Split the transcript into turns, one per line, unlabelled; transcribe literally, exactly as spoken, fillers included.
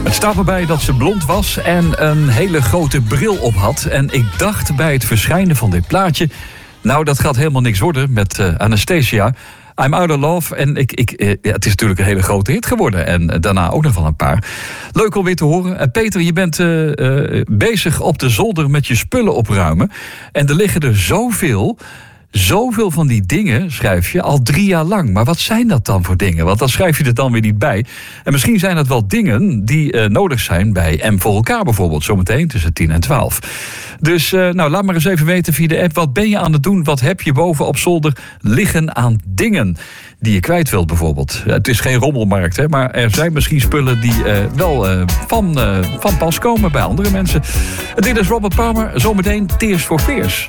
Het staat me bij dat ze blond was en een hele grote bril op had. En ik dacht bij het verschijnen van dit plaatje... nou, dat gaat helemaal niks worden met uh, Anastacia. I'm Out of Love. En ik, ik, uh, ja, het is natuurlijk een hele grote hit geworden. En uh, daarna ook nog wel een paar. Leuk om weer te horen. Uh, Peter, je bent uh, uh, bezig op de zolder met je spullen opruimen. En er liggen er zoveel... Zoveel van die dingen schrijf je al drie jaar lang. Maar wat zijn dat dan voor dingen? Want dan schrijf je er dan weer niet bij. En misschien zijn dat wel dingen die uh, nodig zijn bij M voor elkaar bijvoorbeeld. Zometeen tussen tien en twaalf. Dus uh, nou, laat maar eens even weten via de app. Wat ben je aan het doen? Wat heb je boven op zolder liggen aan dingen die je kwijt wilt bijvoorbeeld? Het is geen rommelmarkt, hè, maar er zijn misschien spullen die uh, wel uh, van, uh, van pas komen bij andere mensen. Dit is Robert Palmer. Zometeen Tears for Fears.